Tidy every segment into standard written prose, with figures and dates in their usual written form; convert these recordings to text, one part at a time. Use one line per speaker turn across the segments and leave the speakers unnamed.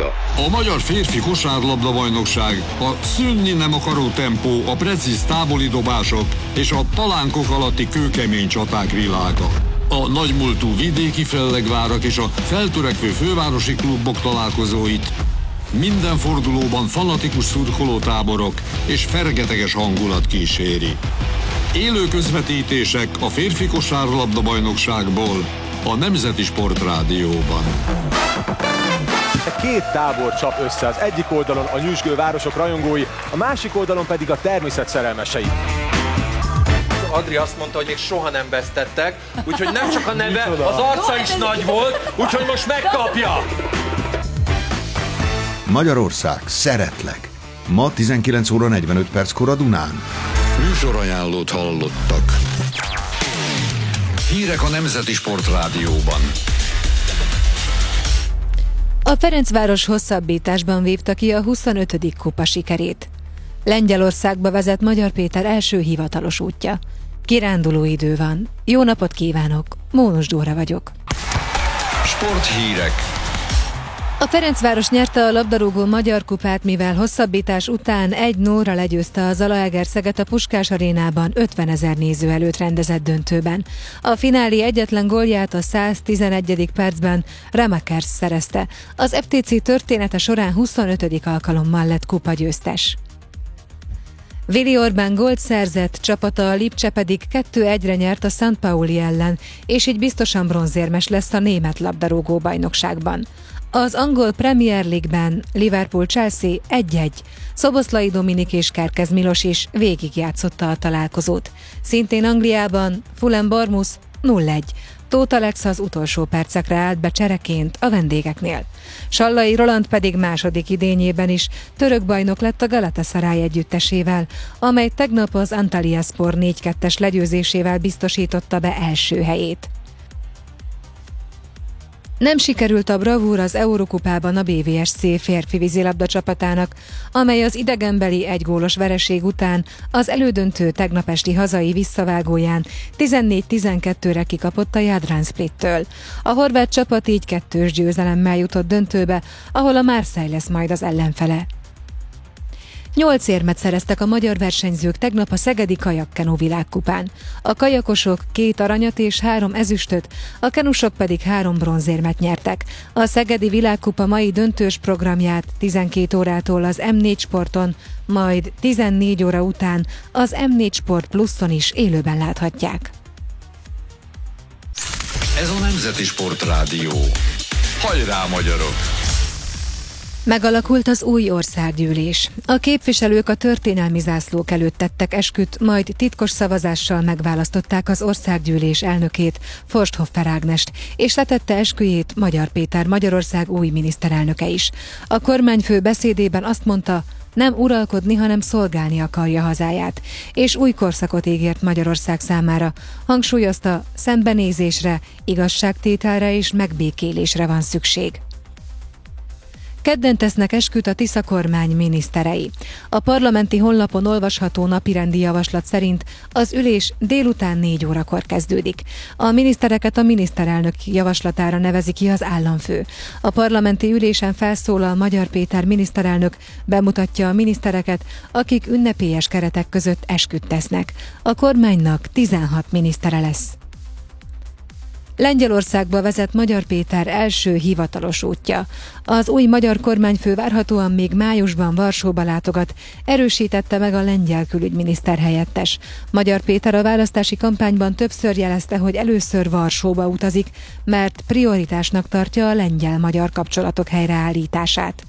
sportrádiósága.
A magyar férfi kosárlabda-bajnokság, a szűnni nem akaró tempó, a precíz távoli dobások és a palánkok alatti kőkemény csaták világa. A nagymúltú vidéki fellegvárak és a feltörekvő fővárosi klubok találkozóit minden fordulóban fanatikus szurkolótáborok és fergeteges hangulat kíséri. Élő közvetítések a férfi kosárlabda-bajnokságból a Nemzeti Sportrádióban.
Két tábor csap össze, az egyik oldalon a nyüzsgő városok rajongói, a másik oldalon pedig a természet szerelmesei.
Adri azt mondta, hogy még soha nem vesztettek, úgyhogy nem csak a neve, az arca is nagy volt, úgyhogy most megkapja!
Magyarország, szeretlek! Ma 19 óra 45 perckor a Dunán.
Műsorajánlót hallottak. Hírek a Nemzeti Sportrádióban.
A Ferencváros hosszabbításban vívta ki a 25. kupa sikerét. Lengyelországba vezet Magyar Péter első hivatalos útja. Kiránduló idő van. Jó napot kívánok! Mónus Dóra vagyok.
Sporthírek.
A Ferencváros nyerte a labdarúgó Magyar Kupát, mivel hosszabbítás után 1-0-ra legyőzte a Zalaegerszeget a Puskás arénában 50 000 néző előtt rendezett döntőben. A finálé egyetlen gólját a 111. percben Ramakers szerezte. Az FTC története során 25. alkalommal lett kupagyőztes. Vili Orbán gólt szerzett, csapata a Lipcse pedig 2-1-re nyert a St. Pauli ellen, és így biztosan bronzérmes lesz a német labdarúgó bajnokságban. Az angol Premier League-ben Liverpool-Chelsea 1-1. Szoboszlai Dominik és Kerkez Milos is végigjátszotta a találkozót. Szintén Angliában Fulham-Bournemouth 0-1. Tóth Alex az utolsó percekre állt be csereként a vendégeknél. Sallai Roland pedig második idényében is török bajnok lett a Galatasaray együttesével, amely tegnap az Antalyaspor 4-2-es legyőzésével biztosította be első helyét. Nem sikerült a bravúr az Eurokupában a BVSC férfi vízilabda csapatának, amely az idegenbeli egygólos vereség után az elődöntő tegnap esti hazai visszavágóján 14-12-re kikapott a Jadran Splittől. A horvát csapat így 2-2 győzelemmel jutott döntőbe, ahol a Marseille lesz majd az ellenfele. 8 érmet szereztek a magyar versenyzők tegnap a szegedi kajakkenu világkupán. A kajakosok 2 aranyat és 3 ezüstöt, a kenusok pedig 3 bronzérmet nyertek. A szegedi világkupa mai döntős programját 12 órától az M4 Sporton, majd 14 óra után az M4 Sport Pluszon is élőben láthatják.
Ez a Nemzeti Sportrádió. Hajrá, magyarok!
Megalakult az új országgyűlés. A képviselők a történelmi zászlók előtt tettek esküt, majd titkos szavazással megválasztották az országgyűlés elnökét, Forsthoffer Ágnest, és letette esküjét Magyar Péter, Magyarország új miniszterelnöke is. A kormányfő beszédében azt mondta, nem uralkodni, hanem szolgálni akarja hazáját, és új korszakot ígért Magyarország számára. Hangsúlyozta, szembenézésre, igazságtételre és megbékélésre van szükség. Kedden tesznek esküt a Tisza kormány miniszterei. A parlamenti honlapon olvasható napirendi javaslat szerint az ülés délután 4 órakor kezdődik. A minisztereket a miniszterelnök javaslatára nevezi ki az államfő. A parlamenti ülésen felszólal Magyar Péter miniszterelnök, bemutatja a minisztereket, akik ünnepélyes keretek között esküt tesznek. A kormánynak 16 minisztere lesz. Lengyelországba vezet Magyar Péter első hivatalos útja. Az új magyar kormányfő várhatóan még májusban Varsóba látogat, erősítette meg a lengyel külügyminiszter helyettes. Magyar Péter a választási kampányban többször jelezte, hogy először Varsóba utazik, mert prioritásnak tartja a lengyel-magyar kapcsolatok helyreállítását.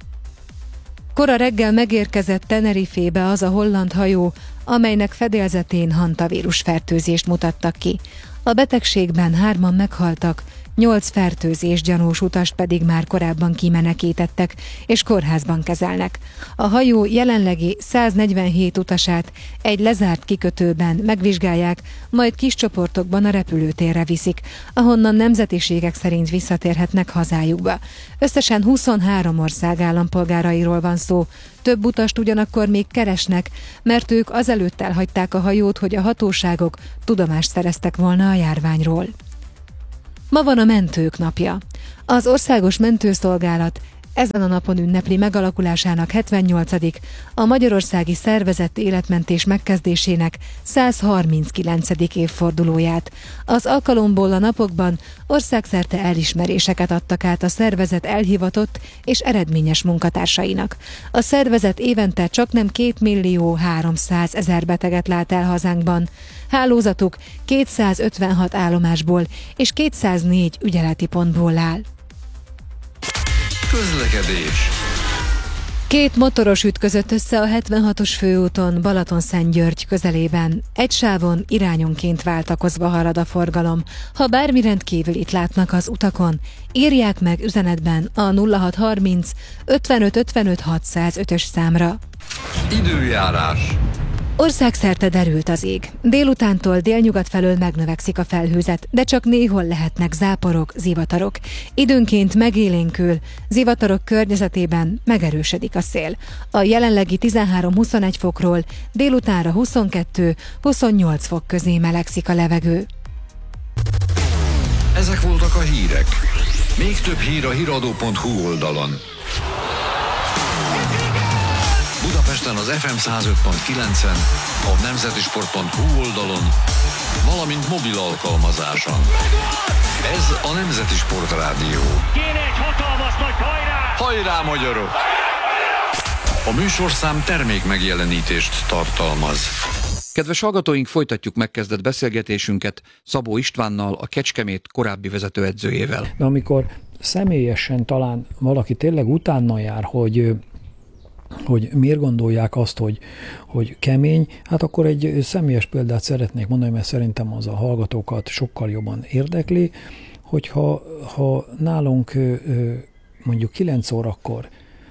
Kora reggel megérkezett Tenerifébe az a holland hajó, amelynek fedélzetén hantavírus fertőzést mutattak ki. A betegségben 3-an meghaltak, 8 fertőzés gyanús utast pedig már korábban kimenekítettek és kórházban kezelnek. A hajó jelenlegi 147 utasát egy lezárt kikötőben megvizsgálják, majd kis csoportokban a repülőtérre viszik, ahonnan nemzetiségek szerint visszatérhetnek hazájukba. Összesen 23 ország állampolgárairól van szó. Több utast ugyanakkor még keresnek, mert ők azelőtt elhagyták a hajót, hogy a hatóságok tudomást szereztek volna a járványról. Ma van a mentők napja. Az Országos Mentőszolgálat Ezen a napon ünnepli megalakulásának 78., a magyarországi szervezett életmentés megkezdésének 139. évfordulóját. Az alkalomból a napokban országszerte elismeréseket adtak át a szervezet elhivatott és eredményes munkatársainak. A szervezet évente csaknem 2.300.000 beteget lát el hazánkban. Hálózatuk 256 állomásból és 204 ügyeleti pontból áll.
Közlekedés.
2 motoros ütközött össze a 76-os főúton Balatonszentgyörgy közelében. Egy sávon irányonként váltakozva halad a forgalom. Ha bármi rendkívülit látnak az utakon, írják meg üzenetben a 0630 55 55 605-ös számra.
Időjárás.
Országszerte derült az ég. Délutántól délnyugat felől megnövekszik a felhőzet, de csak néhol lehetnek záporok, zivatarok. Időnként megélénkül, zivatarok környezetében megerősödik a szél. A jelenlegi 13-21 fokról délutánra 22-28 fok közé melegszik a levegő.
Ezek voltak a hírek. Még több hír a hiradó.hu oldalon. Budapesten az FM 105.9-en, a nemzetisport.hu oldalon, valamint mobil alkalmazáson. Ez a Nemzeti Sport Rádió.
Kéne egy hatalmas nagy hajrá!
Hajrá, magyarok! A műsorszám termék megjelenítést tartalmaz.
Kedves hallgatóink, folytatjuk megkezdett beszélgetésünket Szabó Istvánnal, a Kecskemét korábbi vezetőedzőjével.
De amikor személyesen talán valaki tényleg utána jár, hogy miért gondolják azt, hogy kemény, hát akkor egy személyes példát szeretnék mondani, mert szerintem az a hallgatókat sokkal jobban érdekli, hogyha nálunk mondjuk 9 órakor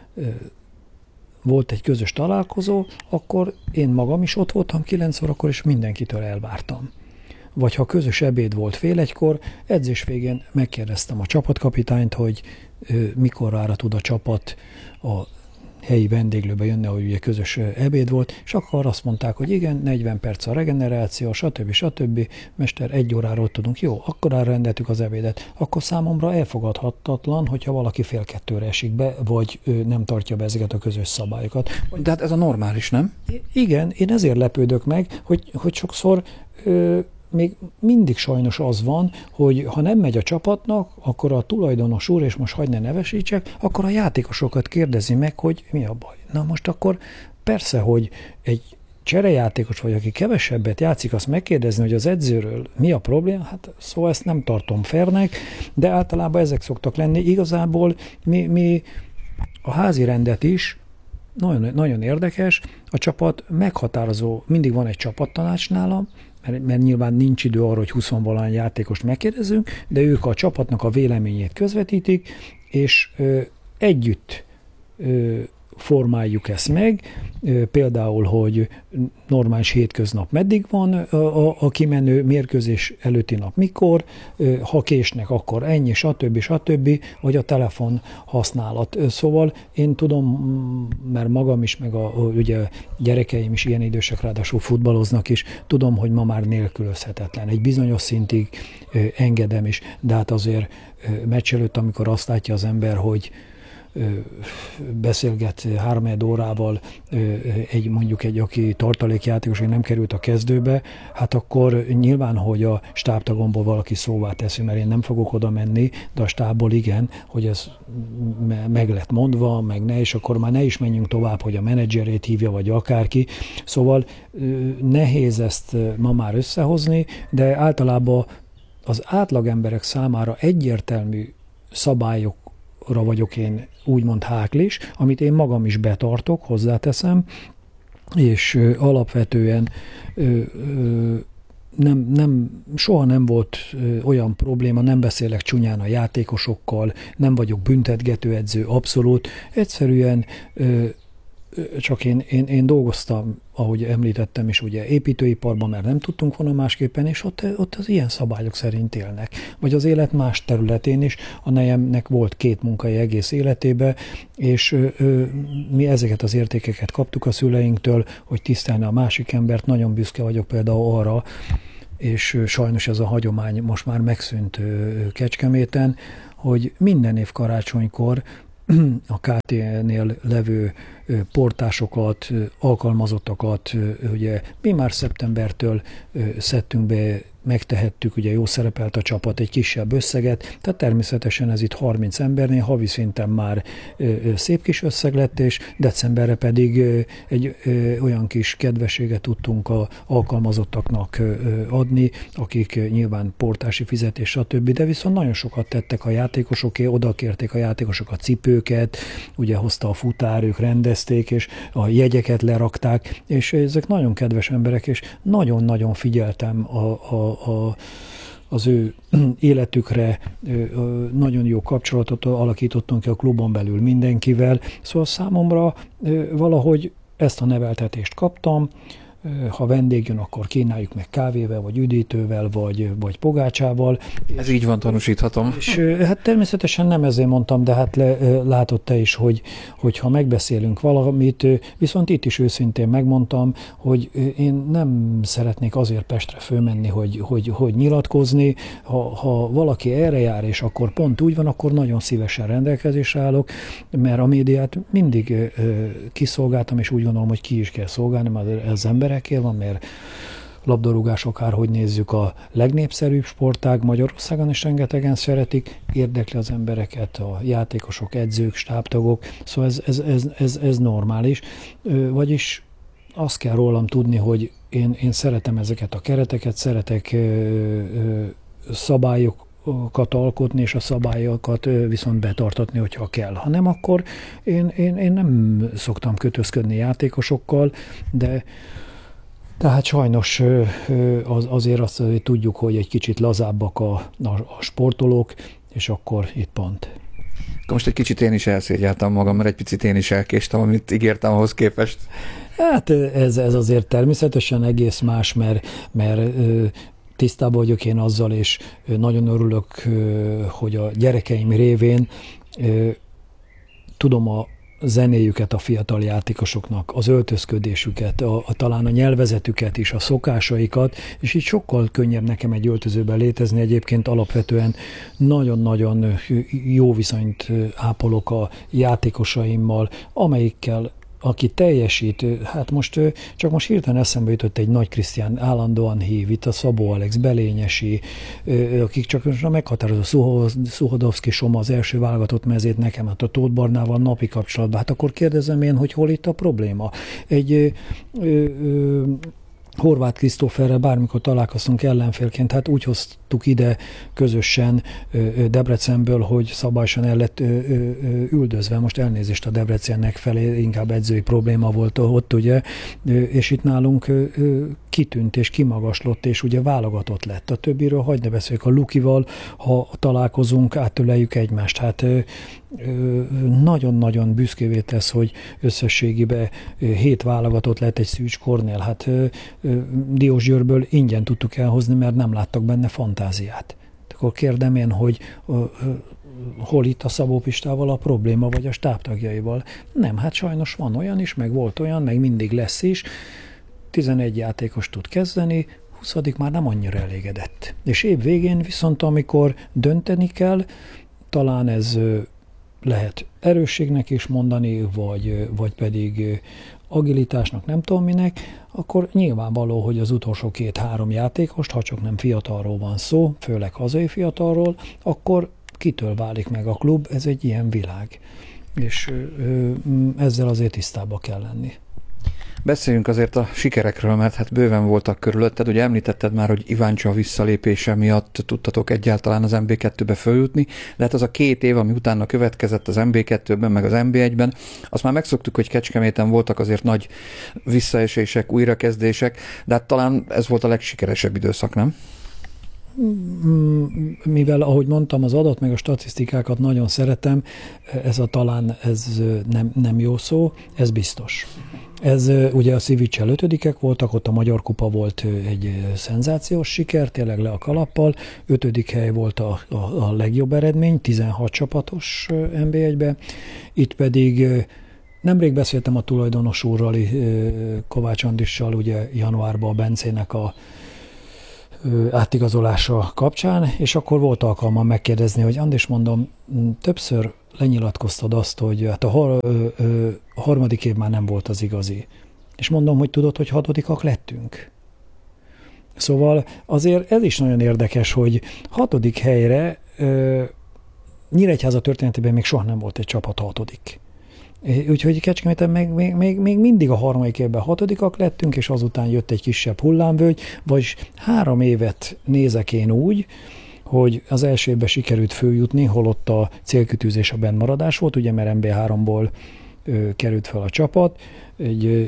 volt egy közös találkozó, akkor én magam is ott voltam 9 órakor, és mindenkitől elvártam. Vagy ha közös ebéd volt fél egykor, edzés végén megkérdeztem a csapatkapitányt, hogy mikorra tud a csapat a helyi vendéglőbe jönne, hogy ugye közös ebéd volt, és akkor azt mondták, hogy igen, 40 perc a regeneráció, stb. Mester, 1 óráról tudunk. Jó, akkor rendeltük az ebédet. Akkor számomra elfogadhatatlan, hogyha valaki fél 2-re esik be, vagy nem tartja be ezeket a közös szabályokat.
De hát ez a normális, nem?
Igen, én ezért lepődök meg, hogy sokszor még mindig sajnos az van, hogy ha nem megy a csapatnak, akkor a tulajdonos úr, és most hagyd ne nevesítsek, akkor a játékosokat kérdezi meg, hogy mi a baj. Na most akkor persze, hogy egy cserejátékos vagy, aki kevesebbet játszik, azt megkérdezni, hogy az edzőről mi a probléma, hát szóval ezt nem tartom fairnek, de általában ezek szoktak lenni. Igazából mi a házi rendet is, nagyon, nagyon érdekes, a csapat meghatározó, mindig van egy csapattanács nálam, mert nyilván nincs idő arra, hogy 20-valahány játékost megkérdezünk, de ők a csapatnak a véleményét közvetítik, és együtt formáljuk ezt meg, például, hogy normális hétköznap meddig van a kimenő, mérkőzés előtti nap mikor, ha késnek, akkor ennyi, stb., vagy a telefon használat. Szóval én tudom, mert magam is, meg ugye gyerekeim is ilyen idősek, ráadásul futballoznak is, tudom, hogy ma már nélkülözhetetlen. Egy bizonyos szintig engedem is, de hát azért meccs előtt, amikor azt látja az ember, hogy beszélget 3 órával mondjuk egy, aki tartalékjátékos, hogy nem került a kezdőbe, hát akkor nyilván, hogy a stábtagomból valaki szóvá teszi, mert én nem fogok oda menni, de a stábból igen, hogy ez meg lett mondva, meg ne, és akkor már ne is menjünk tovább, hogy a menedzserét hívja, vagy akárki. Szóval nehéz ezt ma már összehozni, de általában az átlagemberek számára egyértelmű szabályokra vagyok én úgymond háklis, amit én magam is betartok, hozzáteszem, és alapvetően soha nem volt olyan probléma, nem beszélek csúnyán a játékosokkal, nem vagyok büntetgető edző, abszolút. Egyszerűen csak én dolgoztam, ahogy említettem is, ugye építőiparban, mert nem tudtunk volna másképpen, és ott az ilyen szabályok szerint élnek. Vagy az élet más területén is, a nejemnek volt 2 munkai egész életébe, és mi ezeket az értékeket kaptuk a szüleinktől, hogy tisztelni a másik embert, nagyon büszke vagyok például arra, és sajnos ez a hagyomány most már megszűnt Kecskeméten, hogy minden év karácsonykor a KT-nél levő portásokat, alkalmazottakat, ugye mi már szeptembertől szedtünk be, megtehettük, ugye jó szerepelt a csapat, egy kisebb összeget, tehát természetesen ez itt 30 embernél havi szinten már szép kis összeg lett, és decemberre pedig egy olyan kis kedvességet tudtunk a alkalmazottaknak adni, akik nyilván portási fizetés, stb., de viszont nagyon sokat tettek a játékosoké, oda kérték a játékosok a cipőket, ugye hozta a futár, ők rendezték, és a jegyeket lerakták, és ezek nagyon kedves emberek, és nagyon-nagyon figyeltem az ő életükre, nagyon jó kapcsolatot alakítottunk ki a klubon belül mindenkivel, szóval számomra valahogy ezt a neveltetést kaptam. Ha vendég jön, akkor kínáljuk meg kávével, vagy üdítővel, vagy pogácsával.
Ez így van, tanúsíthatom.
És hát természetesen nem ezért mondtam, de hát látod te is, hogy ha megbeszélünk valamit, viszont itt is őszintén megmondtam, hogy én nem szeretnék azért Pestre fölmenni, hogy nyilatkozni. Ha valaki erre jár, és akkor pont úgy van, akkor nagyon szívesen rendelkezésre állok, mert a médiát mindig kiszolgáltam, és úgy gondolom, hogy ki is kell szolgálni, mert az ember van, mert labdarúgás akárhogy nézzük a legnépszerűbb sportág, Magyarországon is rengetegen szeretik, érdekli az embereket, a játékosok, edzők, stábtagok, szóval ez normális. Vagyis azt kell rólam tudni, hogy én szeretem ezeket a kereteket, szeretek szabályokat alkotni, és a szabályokat viszont betartatni, hogyha kell. Ha nem, akkor én nem szoktam kötözködni játékosokkal, de tehát sajnos azért azt tudjuk, hogy egy kicsit lazábbak a sportolók, és akkor itt pont.
Most egy kicsit én is elszégyeltem magam, mert egy picit én is elkéstem, amit ígértem ahhoz képest.
Hát ez azért természetesen egész más, mert tisztában vagyok én azzal, és nagyon örülök, hogy a gyerekeim révén tudom a zenéjüket a fiatal játékosoknak, az öltözködésüket, talán a nyelvezetüket is, a szokásaikat, és így sokkal könnyebb nekem egy öltözőben létezni. Egyébként alapvetően nagyon-nagyon jó viszonyt ápolok a játékosaimmal, amelyikkel aki teljesít, hát most hirtelen eszembe jutott egy Nagy Krisztián állandóan hív, itt a Szabó Alex, Belényesi, akik csak most meghatározó, Szuhodovszki Soma az első válogatott mezét nekem, hát a Tóth Barnával napi kapcsolatban. Hát akkor kérdezem én, hogy hol itt a probléma? Egy Horváth Krisztóferrel bármikor találkoztunk ellenfélként, hát úgy hoztuk ide közösen Debrecenből, hogy szabályosan el lett üldözve. Most elnézést a Debrecennek felé, inkább edzői probléma volt ott, ugye, és itt nálunk kitűnt és kimagaslott, és ugye válogatott lett. A többiről hagyd ne beszéljük, a Lukival, ha találkozunk, átöleljük egymást. Hát nagyon-nagyon büszkévé tesz, hogy összességében 7 válogatott lett egy Szűcs Kornél. Hát Diósgyőrből ingyen tudtuk elhozni, mert nem láttak benne fantáziát. Akkor kérdem én, hogy hol itt a Szabó Pistával a probléma, vagy a stábtagjaival? Nem, hát sajnos van olyan is, meg volt olyan, meg mindig lesz is. 11 játékos tud kezdeni, 20. már nem annyira elégedett. És év végén viszont, amikor dönteni kell, talán ez lehet erősségnek is mondani, vagy pedig agilitásnak, nem tudom minek, akkor nyilvánvaló, hogy az utolsó 2-3 játékost, ha csak nem fiatalról van szó, főleg hazai fiatalról, akkor kitől válik meg a klub, ez egy ilyen világ. És ezzel azért tisztába kell lenni.
Beszéljünk azért a sikerekről, mert hát bőven voltak körülötted. Ugye említetted már, hogy Iváncsa visszalépése miatt tudtatok egyáltalán az MB2-be följutni, de hát az a 2 év, ami utána következett az MB2-ben, meg az MB1-ben, azt már megszoktuk, hogy Kecskeméten voltak azért nagy visszaesések, újrakezdések, de hát talán ez volt a legsikeresebb időszak, nem?
Mivel, ahogy mondtam, az adat meg a statisztikákat nagyon szeretem, ez nem jó szó, ez biztos. Ez ugye a Szivicsel 5-ek voltak, ott a Magyar Kupa volt egy szenzációs siker, tényleg le a kalappal, 5. hely volt a legjobb eredmény, 16 csapatos NB1-be, itt pedig nemrég beszéltem a tulajdonos úrral, Kovács Andrissal, ugye januárban a Bencének a átigazolása kapcsán, és akkor volt alkalmam megkérdezni, hogy Andis, mondom, többször lenyilatkoztad azt, hogy hát a harmadik év már nem volt az igazi. És mondom, hogy tudod, hogy 6. lettünk. Szóval azért ez is nagyon érdekes, hogy 6. helyre Nyíregyháza történetében még soha nem volt egy csapat 6. Úgyhogy Kecskeméten még mindig a harmadik évben 6. lettünk, és azután jött egy kisebb hullámvölgy, vagyis 3 évet nézek én úgy, hogy az első évben sikerült följutni, holott a célkitűzés a bennmaradás volt, ugye mert MB3-ból került fel a csapat. Egy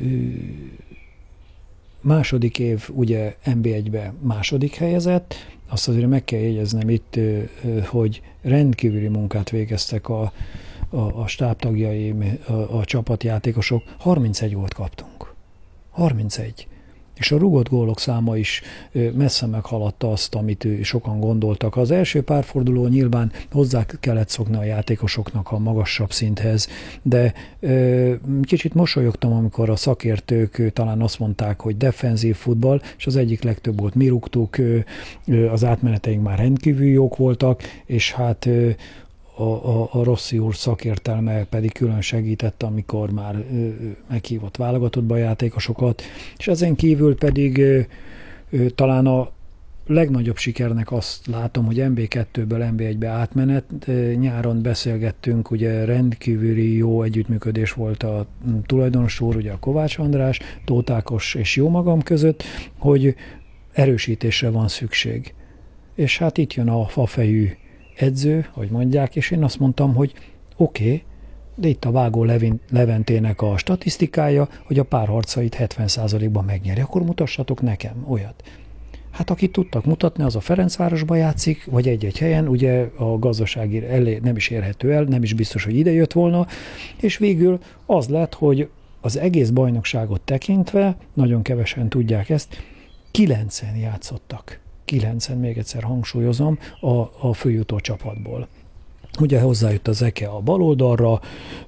második év ugye MB1-be második helyezett, azt azért meg kell jegyeznem itt, hogy rendkívüli munkát végeztek a stábtagjaim, a csapatjátékosok. 31 gólt kaptunk. 31. És a rúgott gólok száma is messze meghaladta azt, amit sokan gondoltak. Az első pár forduló nyilván hozzá kellett szokni a játékosoknak a magasabb szinthez, de kicsit mosolyogtam, amikor a szakértők talán azt mondták, hogy defenzív futball, és az egyik legtöbb volt mi rúgtuk, az átmeneteink már rendkívül jók voltak, és hát a Rossi úr szakértelme pedig külön segített, amikor már meghívott válogatottba a játékosokat, és ezen kívül pedig talán a legnagyobb sikernek azt látom, hogy MB2-ből MB1-be átmenet. Nyáron beszélgettünk, ugye rendkívüli jó együttműködés volt a tulajdonos úr, ugye a Kovács András, Tóth Ákos és jó magam között, hogy erősítésre van szükség. És hát itt jön a fafejű edző, hogy mondják, és én azt mondtam, hogy oké, de itt a Vágó Leventének a statisztikája, hogy a párharcait 70%-ban megnyeri, akkor mutassatok nekem olyat. Hát akit tudtak mutatni, az a Ferencvárosba játszik, vagy egy-egy helyen, ugye a gazdasági elé nem is érhető el, nem is biztos, hogy ide jött volna, és végül az lett, hogy az egész bajnokságot tekintve, nagyon kevesen tudják ezt, 9-en játszottak. 9-en, még egyszer hangsúlyozom, a főjutó csapatból. Ugye hozzájött az Eke a bal oldalra,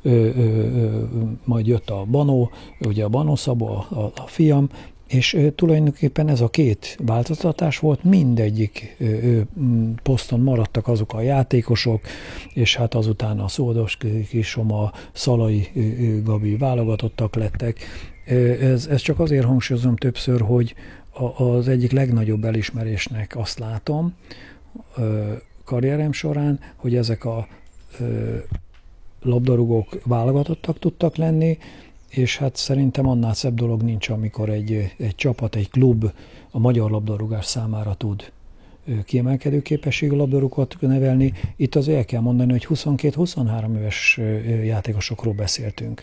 majd jött a Banó, ugye a Banó Szabó, a fiam, és tulajdonképpen ez a 2 változtatás volt, mindegyik poszton maradtak azok a játékosok, és hát azután a Szódos Kisoma, Szalai Gabi válogatottak lettek. Ez csak azért hangsúlyozom többször, hogy az egyik legnagyobb elismerésnek azt látom karrierem során, hogy ezek a labdarúgók válogatottak tudtak lenni, és hát szerintem annál szebb dolog nincs, amikor egy csapat, egy klub a magyar labdarúgás számára tud kiemelkedő képességű labdarúgókat nevelni. Itt azért el kell mondani, hogy 22-23 éves játékosokról beszéltünk.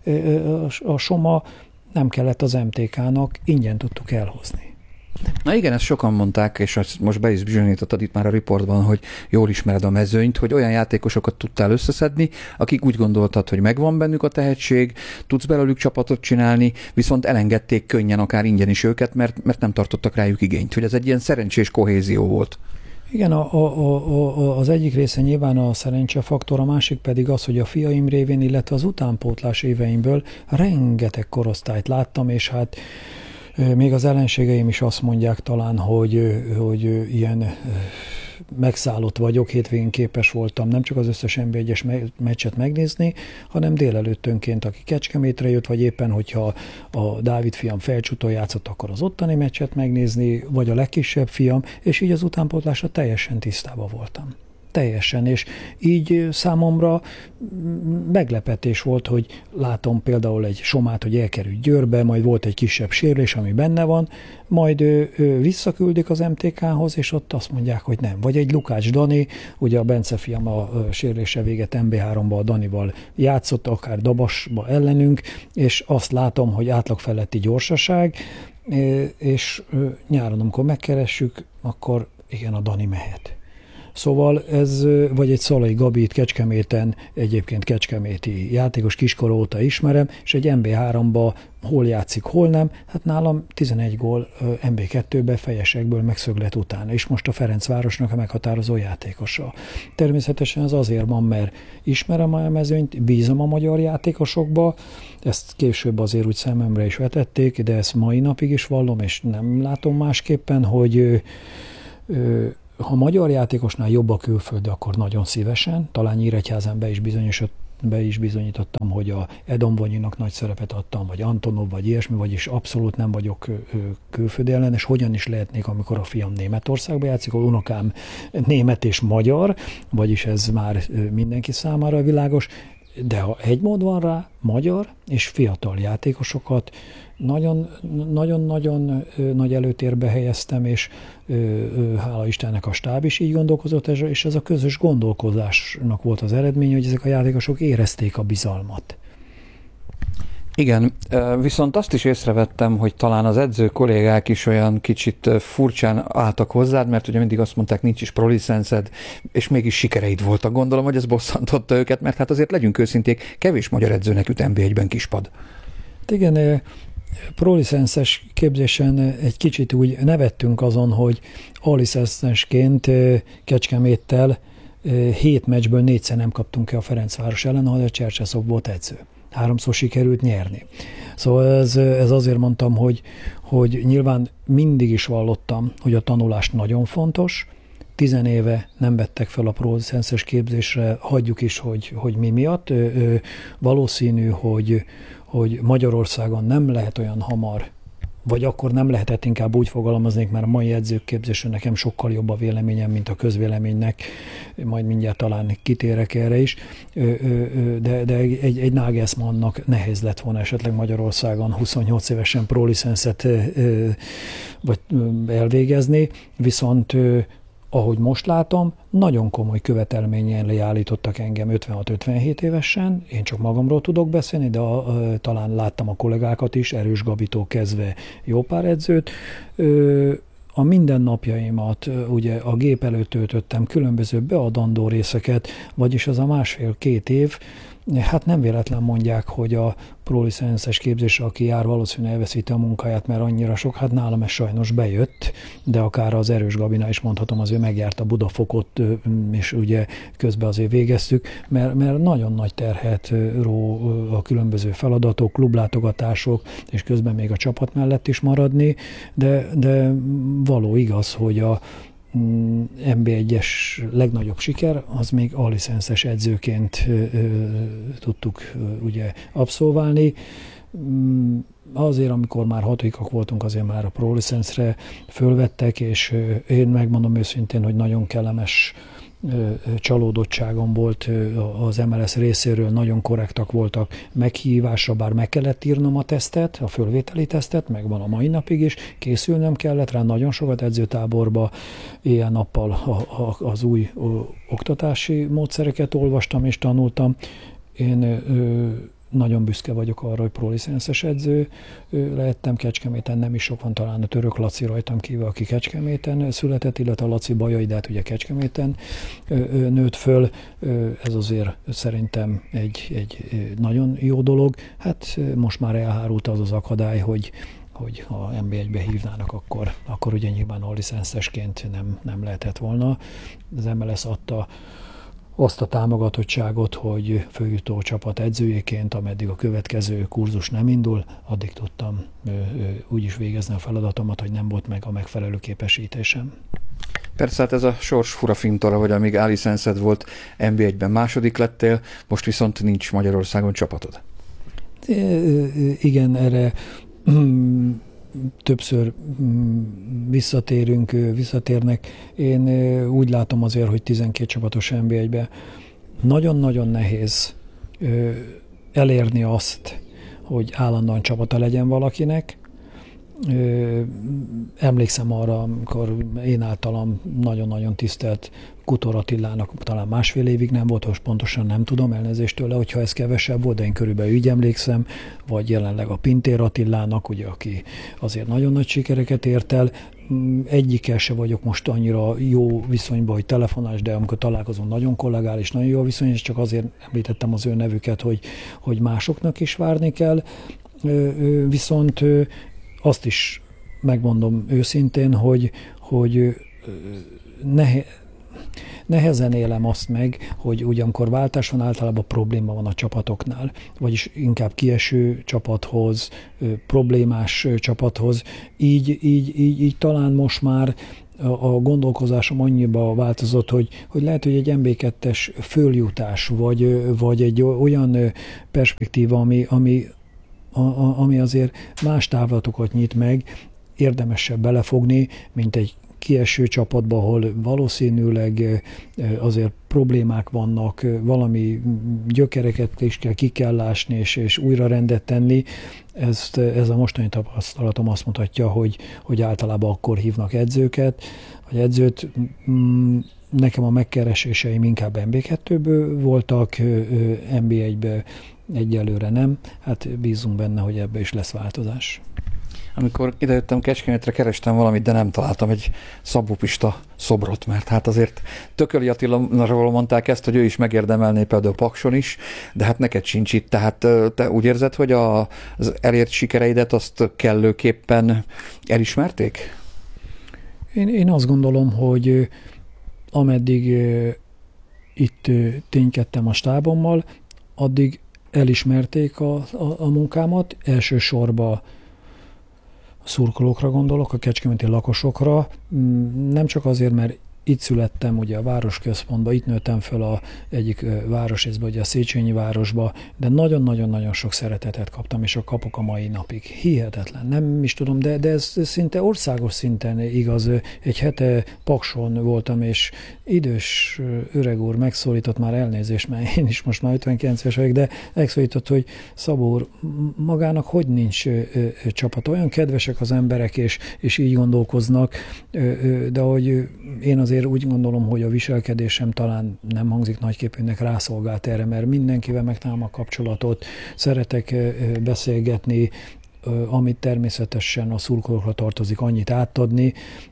A Soma nem kellett az MTK-nak, ingyen tudtuk elhozni.
Na igen, ezt sokan mondták, és azt most be is bizonyítottad itt már a riportban, hogy jól ismered a mezőnyt, hogy olyan játékosokat tudtál összeszedni, akik úgy gondoltad, hogy megvan bennük a tehetség, tudsz belőlük csapatot csinálni, viszont elengedték könnyen, akár ingyen is őket, mert nem tartottak rájuk igényt, hogy ez egy ilyen szerencsés kohézió volt.
Igen, az egyik része nyilván a szerencsefaktor, a másik pedig az, hogy a fiaim révén, illetve az utánpótlás éveimből rengeteg korosztályt láttam, és hát még az ellenségeim is azt mondják talán, hogy ilyen megszállott vagyok, hétvégén képes voltam nem csak az összes NB1-es meccset megnézni, hanem délelőttönként, aki Kecskemétre jött, vagy éppen, hogyha a Dávid fiam Felcsúton játszott, akkor az ottani meccset megnézni, vagy a legkisebb fiam, és így az utánpótlásra teljesen tisztában voltam. Teljesen, és így számomra meglepetés volt, hogy látom például egy Somát, hogy elkerült Győrbe, majd volt egy kisebb sérülés, ami benne van, majd visszaküldik az MTK-hoz, és ott azt mondják, hogy nem. Vagy egy Lukács Dani, ugye a Bence fiam a sérülése véget MB3-ba a Danival játszott, akár Dabasba ellenünk, és azt látom, hogy átlag feletti gyorsaság, és nyáron, amikor megkeressük, akkor igen, a Dani mehet. Szóval ez, vagy egy Szalai Gabit Kecskeméten, egyébként kecskeméti játékos, kiskor óta ismerem, és egy MB3-ba hol játszik, hol nem, hát nálam 11 gól MB2-be fejesekből megszöglet után, és most a Ferencvárosnak a meghatározó játékosa. Természetesen ez azért van, mert ismerem a mezőnyt, bízom a magyar játékosokba, ezt később azért úgy szememre is vetették, de ezt mai napig is vallom, és nem látom másképpen, ha magyar játékosnál jobb a külföldi, akkor nagyon szívesen. Talán Nyíregyházán be is bizonyítottam, hogy a Edomvonyinak nagy szerepet adtam, vagy Antonov, vagy ilyesmi, vagyis abszolút nem vagyok külföldi ellenes. Hogyan is lehetnék, amikor a fiam Németországba játszik, a unokám német és magyar, vagyis ez már mindenki számára világos, de ha egy mód van rá, magyar és fiatal játékosokat nagyon-nagyon nagy előtérbe helyeztem, és hála Istennek a stáb is így gondolkozott, és ez a közös gondolkozásnak volt az eredménye, hogy ezek a játékosok érezték a bizalmat.
Igen, viszont azt is észrevettem, hogy talán az edző kollégák is olyan kicsit furcsán álltak hozzád, mert ugye mindig azt mondták, nincs is prolicenszed, és mégis sikereid voltak. Gondolom, hogy ez bosszantotta őket, mert hát azért legyünk őszinték, kevés magyar edzőnek üt NB1-ben kispad.
Igen, prolicenszes képzésen egy kicsit úgy nevettünk azon, hogy alicenszesként Kecskeméttel 7 meccsből 4-szer nem kaptunk ki a Ferencváros ellen, ahol a Csercseszov volt edző. 3-szor sikerült nyerni. Szóval ez azért mondtam, hogy nyilván mindig is vallottam, hogy a tanulás nagyon fontos. 10 éve nem vettek fel a prolicenszes képzésre, hagyjuk is, hogy mi miatt. Valószínű, hogy Magyarországon nem lehet olyan hamar, vagy akkor nem lehetett, inkább úgy fogalmaznék, mert a mai edzők képzésre nekem sokkal jobb a véleményem, mint a közvéleménynek, majd mindjárt talán kitérek erre is, de egy Nagelsmannnak nehéz lett volna esetleg Magyarországon 28 évesen prolicenszet vagy elvégezni, viszont ahogy most látom, nagyon komoly követelményen állítottak engem 56-57 évesen, én csak magamról tudok beszélni, de talán láttam a kollégákat is, Erős Gabitól kezdve jó pár edzőt. A mindennapjaimat ugye a gép előtt töltöttem, különböző beadandó részeket, vagyis az a 1,5-2 év, hát nem véletlen mondják, hogy a prolicenszes képzésre, aki jár, valószínűleg elveszíti a munkáját, mert annyira sok, hát nálam ez sajnos bejött, de akár az Erős Gabinál is mondhatom, az ő megjárta Budafokot, és ugye közben azért végeztük, mert nagyon nagy terhet ró a különböző feladatok, klublátogatások, és közben még a csapat mellett is maradni, de való igaz, hogy a NB1-es legnagyobb siker, az még alicenszes edzőként tudtuk ugye abszolválni. Azért, amikor már 6-ak voltunk, azért már a prolicenszre fölvettek, és én megmondom őszintén, hogy nagyon kellemes csalódottságom volt az MLS részéről, nagyon korrektak voltak meghívásra, bár meg kellett írnom a tesztet, a fölvételi tesztet, megvan a mai napig is, készülnöm kellett rá, nagyon sokat edzőtáborba éjjel-nappal az új oktatási módszereket olvastam és tanultam. Én nagyon büszke vagyok arra, hogy prolicenszes edző lehettem Kecskeméten, nem is sok van, talán a Török Laci rajtam kívül, aki Kecskeméten született, illetve a Laci Bajai, de hát ugye Kecskeméten nőtt föl. Ez azért szerintem egy nagyon jó dolog. Hát most már elhárult az akadály, hogy ha NB1-be hívnának, akkor ugye nyilván alicenszesként nem lehetett volna. Az MLS adta azt a támogatottságot, hogy följutó csapat edzőjéként, ameddig a következő kurzus nem indul, addig tudtam úgy is végezni a feladatomat, hogy nem volt meg a megfelelő képesítésem.
Persze, hát ez a sors fura fintora, hogy amíg alicenszed volt, NB1-ben második lettél, most viszont nincs Magyarországon csapatod.
Igen, erre többször visszatérnek. Én úgy látom azért, hogy 12 csapatos NB1-be nagyon-nagyon nehéz elérni azt, hogy állandóan csapata legyen valakinek. Emlékszem arra, amikor én általam nagyon-nagyon tisztelt Kutor Attilának talán 1,5 évig nem volt, most pontosan nem tudom, elnézést tőle, hogyha ez kevesebb volt, de én körülbelül így emlékszem, vagy jelenleg a Pintér Attilának, ugye, aki azért nagyon nagy sikereket ért el. Egyikkel se vagyok most annyira jó viszonyban, hogy telefonás, de amikor találkozunk, nagyon kollegális, nagyon jó viszony, és csak azért említettem az ő nevüket, hogy másoknak is várni kell. Viszont azt is megmondom őszintén, hogy nehezen élem azt meg, hogy ugyankor váltás van, általában probléma van a csapatoknál, vagyis inkább kieső csapathoz, problémás csapathoz. Így talán most már a gondolkozásom annyiba változott, hogy lehet, hogy egy MB2-es följutás, vagy egy olyan perspektíva, ami azért más távlatokat nyit meg, érdemesebb belefogni, mint egy kieső csapatba, ahol valószínűleg azért problémák vannak, valami gyökereket is ki kell lásni, és újra rendet tenni. Ez a mostani tapasztalatom azt mutatja, hogy általában akkor hívnak edzőket, vagy edzőt. Nekem a megkereséseim inkább MB2-ből voltak, MB1-be egyelőre nem. Hát bízunk benne, hogy ebbe is lesz változás.
Amikor idejöttem Kecskemétre, kerestem valamit, de nem találtam egy Szabó Pista szobrot, mert hát azért Tököli Attiláról mondták ezt, hogy ő is megérdemelné például Pakson is, de hát neked sincs itt. Tehát te úgy érzed, hogy az elért sikereidet azt kellőképpen elismerték?
Én azt gondolom, hogy ameddig itt ténykedtem a stábommal, addig elismerték a munkámat, elsősorban szurkolókra gondolok, a kecskeméti lakosokra, nem csak azért, mert itt születtem, ugye a városközpontban, itt nőttem föl egyik városrészbe, ugye a Széchenyi városba, de nagyon-nagyon-nagyon sok szeretetet kaptam, és a kapok a mai napig. Hihetetlen, nem is tudom, de ez szinte országos szinten igaz. Egy hete Pakson voltam, és idős öreg úr megszólított, már elnézést, mert én is most már 59 éves vagyok, de megszólított, hogy Szabó úr, magának hogy nincs csapat? Olyan kedvesek az emberek, és így gondolkoznak, de hogy én azért úgy gondolom, hogy a viselkedésem talán nem hangzik nagyképűnek, rászolgált erre, mert mindenkivel megtalálom a kapcsolatot, szeretek beszélgetni, amit természetesen a szurkolókra tartozik annyit átadni,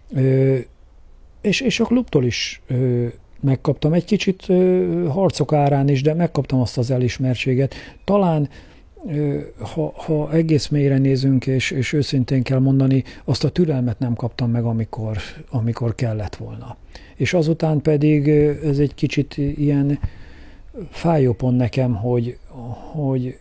és a klubtól is megkaptam egy kicsit harcok árán is, de megkaptam azt az elismertséget. Talán ha egész mélyre nézünk, és őszintén kell mondani, azt a türelmet nem kaptam meg, amikor kellett volna. És azután pedig ez egy kicsit ilyen fájó pont nekem, hogy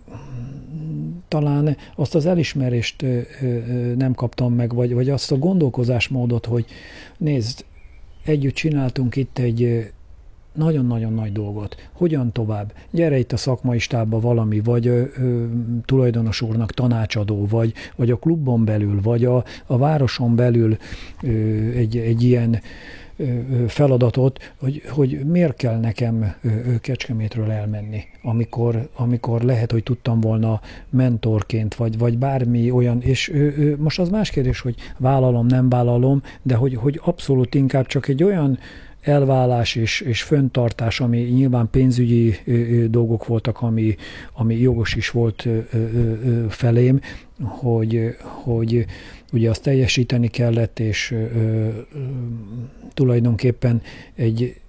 talán azt az elismerést nem kaptam meg, vagy azt a gondolkozásmódot, hogy nézd, együtt csináltunk itt egy nagyon-nagyon nagy dolgot. Hogyan tovább? Gyere itt a szakmai stábba valami, vagy tulajdonos úrnak tanácsadó, vagy a klubon belül, vagy a városon belül egy ilyen feladatot, hogy miért kell nekem Kecskemétről elmenni, amikor lehet, hogy tudtam volna mentorként, vagy bármi olyan, és most az más kérdés, hogy vállalom, nem vállalom, de hogy abszolút inkább csak egy olyan elválás és föntartás, ami nyilván pénzügyi dolgok voltak, ami jogos is volt felém, hogy ugye azt teljesíteni kellett, és tulajdonképpen egy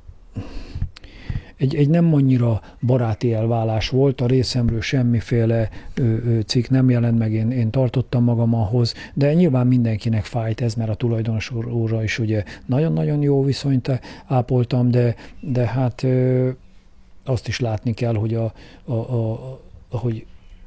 nem annyira baráti elválás volt, a részemről semmiféle cikk nem jelent meg, én tartottam magam ahhoz, de nyilván mindenkinek fájt ez, mert a tulajdonos úrra is ugye nagyon-nagyon jó viszonyt ápoltam, de hát azt is látni kell, hogy ahogy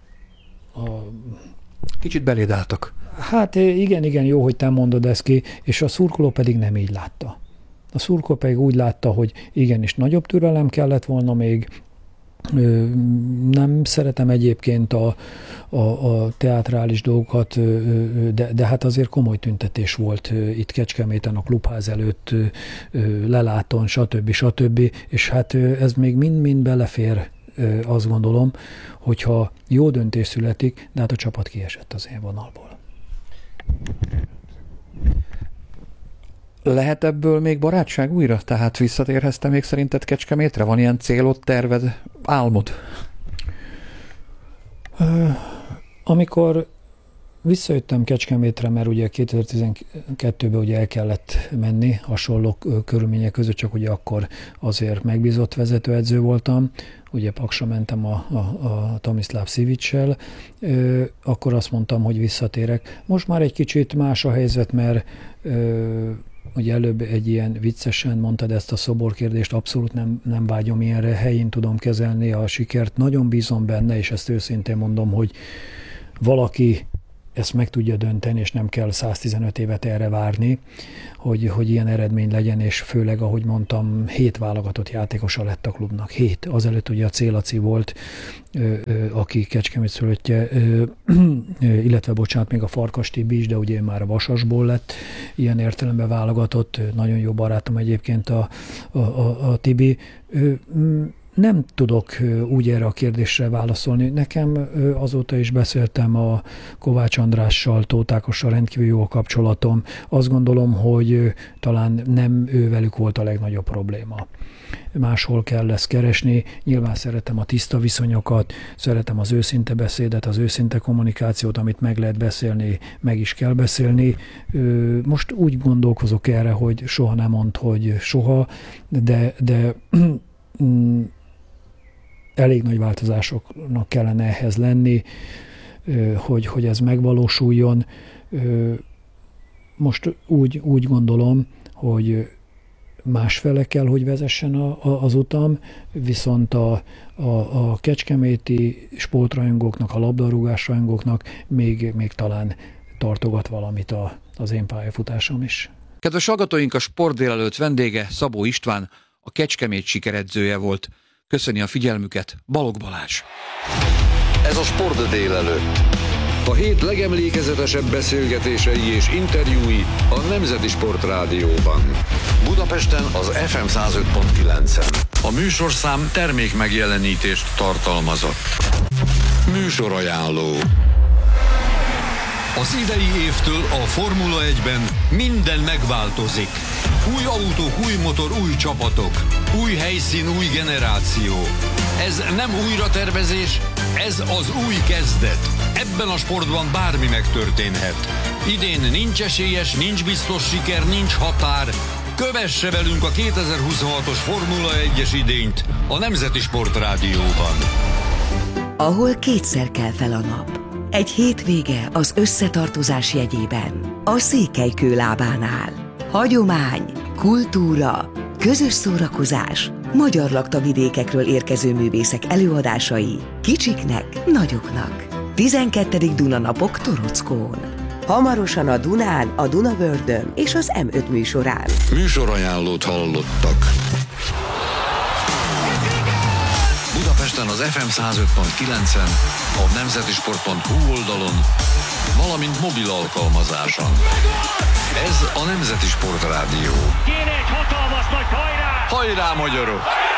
kicsit beléd álltak.
Hát igen, jó, hogy te mondod ezt ki, és a szurkoló pedig nem így látta. A szurkoló pedig úgy látta, hogy igenis nagyobb türelem kellett volna még. Nem szeretem egyébként a teátrális dolgokat, de hát azért komoly tüntetés volt itt Kecskeméten, a klubház előtt, leláton, stb. És hát ez még mind-mind belefér, azt gondolom, hogyha jó döntés születik, de hát a csapat kiesett az élvonalból.
Lehet ebből még barátság újra? Tehát visszatérhetsz te még szerinted Kecskemétre? Van ilyen célod, terved, álmod?
Amikor visszajöttem Kecskemétre, mert ugye 2012-ben ugye el kellett menni hasonló körülmények között, csak ugye akkor azért megbízott vezetőedző voltam, ugye Paksra mentem a Tomislav Sivic-sel, akkor azt mondtam, hogy visszatérek. Most már egy kicsit más a helyzet, mert ugye előbb egy ilyen viccesen mondtad ezt a szoborkérdést, abszolút nem vágyom ilyenre, helyén tudom kezelni a sikert, nagyon bízom benne, és ezt őszintén mondom, hogy valaki ezt meg tudja dönteni, és nem kell 115 évet erre várni, hogy ilyen eredmény legyen, és főleg, ahogy mondtam, 7 válogatott játékosa lett a klubnak. 7. Azelőtt ugye a Célaci volt, aki Kecskemét szülöttje, illetve bocsánat, még a Farkas Tibi is, de ugye már a Vasasból lett ilyen értelemben válogatott. Nagyon jó barátom egyébként a Tibi. Nem tudok úgy erre a kérdésre válaszolni. Nekem azóta is beszéltem a Kovács Andrással, Tóth Ákossal, rendkívül jó a kapcsolatom. Azt gondolom, hogy talán nem ővelük volt a legnagyobb probléma. Máshol kell ezt keresni. Nyilván szeretem a tiszta viszonyokat, szeretem az őszinte beszédet, az őszinte kommunikációt, amit meg lehet beszélni, meg is kell beszélni. Most úgy gondolkozok erre, hogy soha nem mond, hogy soha, de elég nagy változásoknak kellene ehhez lenni, hogy ez megvalósuljon. Most úgy gondolom, hogy másfele kell, hogy vezessen az utam, viszont a kecskeméti sportrajongóknak, a labdarúgás rajongóknak még talán tartogat valamit az én pályafutásom is.
Kedves hallgatóink, a Sport délelőtt vendége Szabó István, a Kecskemét sikeredzője volt. Köszöni a figyelmüket Balogh Balázs.
Ez a Sport délelőtt. A hét legemlékezetesebb beszélgetései és interjúi a Nemzeti Sport Rádióban. Budapesten az FM 105.9-en. A műsorszám termék megjelenítést tartalmazott. Műsorajánló. Az idei évtől a Formula 1-ben minden megváltozik. Új autók, új motor, új csapatok. Új helyszín, új generáció. Ez nem újratervezés, ez az új kezdet. Ebben a sportban bármi megtörténhet. Idén nincs esélyes, nincs biztos siker, nincs határ. Kövesse velünk a 2026-os Formula 1-es idényt a Nemzeti Sport Rádióban.
Ahol kétszer kell fel a nap. Egy hétvége az összetartozás jegyében. A Székelykő lábánál. Hagyomány, kultúra, közös szórakozás, magyar laktavidékekről érkező művészek előadásai, kicsiknek, nagyoknak. 12. Dunanapok Torockón. Hamarosan a Dunán, a Dunavördön és az M5 műsorán.
Műsorajánlót hallottak. Budapesten az FM 105.9-en, a nemzetisport.hu oldalon, valamint mobil alkalmazáson. Ez a Nemzeti Sport Rádió.
Kéne egy hatalmas nagy hajrá!
Hajrá, magyarok!